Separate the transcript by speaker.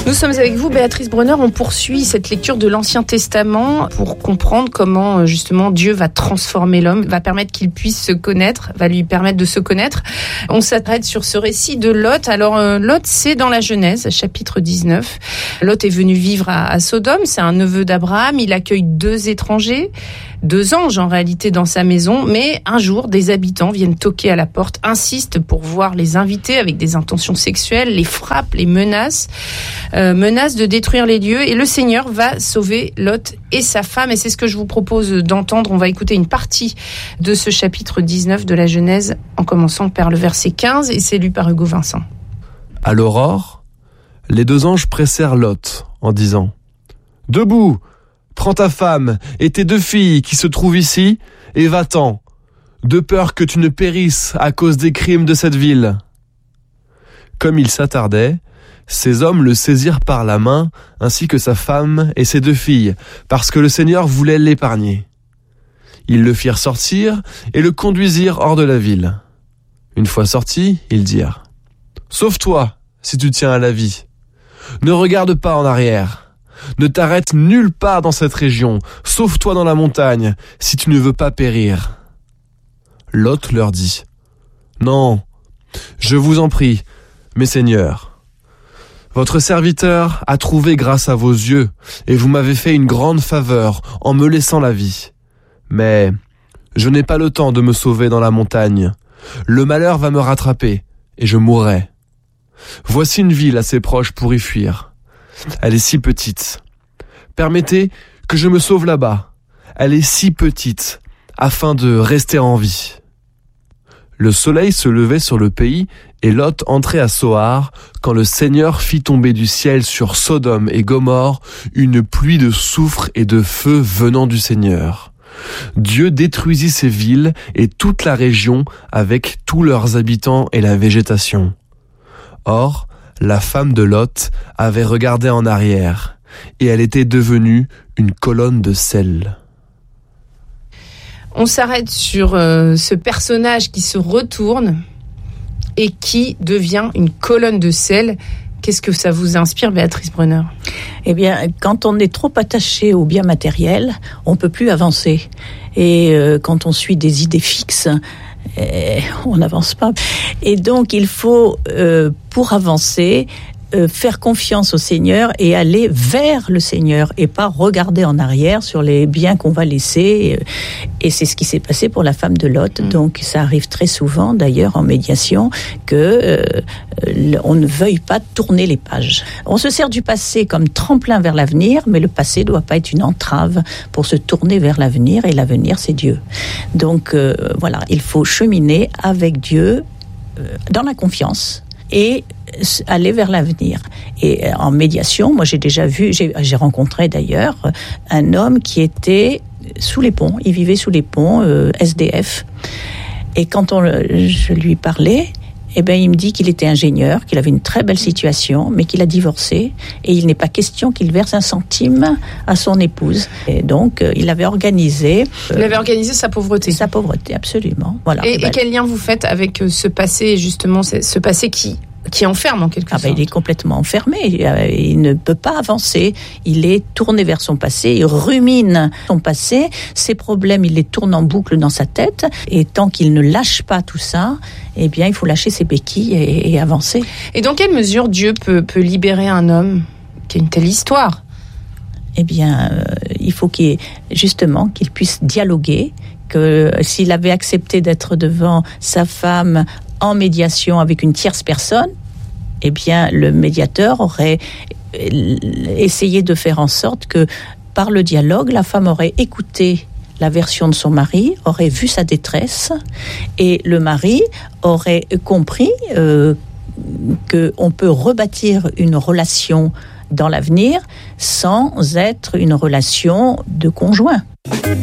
Speaker 1: Nous sommes avec vous, Béatrice Brunner. On poursuit cette lecture de l'Ancien Testament pour comprendre comment justement Dieu va transformer l'homme, va permettre qu'il puisse se connaître, va lui permettre de se connaître. On s'arrête sur ce récit de Lot. Alors Lot, c'est dans la Genèse, chapitre 19. Lot est venu vivre à Sodome, c'est un neveu d'Abraham. Il accueille 2 étrangers, 2 anges en réalité dans sa maison. Mais un jour, des habitants viennent toquer à la porte, insistent pour voir les invités avec des intentions sexuelles, les frappent, les menacent de détruire les lieux, et le Seigneur va sauver Lot et sa femme, et c'est ce que je vous propose d'entendre. On va écouter une partie de ce chapitre 19 de la Genèse, en commençant par le verset 15, et c'est lu par Hugo Vincent.
Speaker 2: À l'aurore, les 2 anges pressèrent Lot en disant : « Debout, prends ta femme et tes 2 filles qui se trouvent ici, et va-t'en, de peur que tu ne périsses à cause des crimes de cette ville. » Comme il s'attardait, ces hommes le saisirent par la main, ainsi que sa femme et ses 2 filles, parce que le Seigneur voulait l'épargner. Ils le firent sortir et le conduisirent hors de la ville. Une fois sortis, ils dirent : « Sauve-toi, si tu tiens à la vie. Ne regarde pas en arrière. Ne t'arrête nulle part dans cette région. Sauve-toi dans la montagne, si tu ne veux pas périr. » Lot leur dit : « Non, je vous en prie, mes seigneurs. Votre serviteur a trouvé grâce à vos yeux, et vous m'avez fait une grande faveur en me laissant la vie. Mais je n'ai pas le temps de me sauver dans la montagne. Le malheur va me rattraper, et je mourrai. Voici une ville assez proche pour y fuir. Elle est si petite. Permettez que je me sauve là-bas. Elle est si petite, afin de rester en vie. » Le soleil se levait sur le pays, et Lot entrait à Soar, quand le Seigneur fit tomber du ciel sur Sodome et Gomorrhe une pluie de soufre et de feu venant du Seigneur. Dieu détruisit ces villes et toute la région avec tous leurs habitants et la végétation. Or, la femme de Lot avait regardé en arrière, et elle était devenue une colonne de sel.
Speaker 1: On s'arrête sur ce personnage qui se retourne et qui devient une colonne de sel. Qu'est-ce que ça vous inspire, Béatrice Brunner ?
Speaker 3: Eh bien, quand on est trop attaché aux biens matériels, on ne peut plus avancer. Et quand on suit des idées fixes, on n'avance pas. Et donc, il faut, pour avancer, faire confiance au Seigneur et aller vers le Seigneur et pas regarder en arrière sur les biens qu'on va laisser. Et c'est ce qui s'est passé pour la femme de Lot. Donc ça arrive très souvent d'ailleurs en médiation que on ne veuille pas tourner les pages. On se sert du passé comme tremplin vers l'avenir, mais le passé ne doit pas être une entrave pour se tourner vers l'avenir, et l'avenir c'est Dieu. Donc voilà, il faut cheminer avec Dieu dans la confiance et aller vers l'avenir. Et en médiation, moi j'ai rencontré d'ailleurs un homme qui était sous les ponts, il vivait sous les ponts, SDF. Et quand je lui parlais, eh ben, il me dit qu'il était ingénieur, qu'il avait une très belle situation, mais qu'il a divorcé, et il n'est pas question qu'il verse un centime à son épouse. Et donc, il avait organisé...
Speaker 1: Il avait organisé sa pauvreté.
Speaker 3: Sa pauvreté, absolument. Voilà.
Speaker 1: Et quel lien vous faites avec ce passé, justement, ce passé qui enferme en quelque sorte?
Speaker 3: Il est complètement enfermé, il ne peut pas avancer, il est tourné vers son passé, il rumine son passé, ses problèmes, il les tourne en boucle dans sa tête, et tant qu'il ne lâche pas tout ça, eh bien il faut lâcher ses béquilles et avancer.
Speaker 1: Et dans quelle mesure Dieu peut libérer un homme qui a une telle histoire?
Speaker 3: Eh bien, il faut qu'il puisse dialoguer, que s'il avait accepté d'être devant sa femme en médiation avec une tierce personne, eh bien, le médiateur aurait essayé de faire en sorte que, par le dialogue, la femme aurait écouté la version de son mari, aurait vu sa détresse, et le mari aurait compris qu'on peut rebâtir une relation dans l'avenir sans être une relation de conjoint.